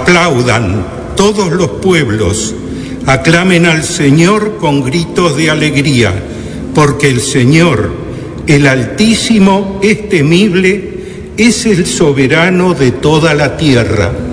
Aplaudan todos los pueblos, aclamen al Señor con gritos de alegría, porque el Señor, el Altísimo, es temible, es el soberano de toda la tierra.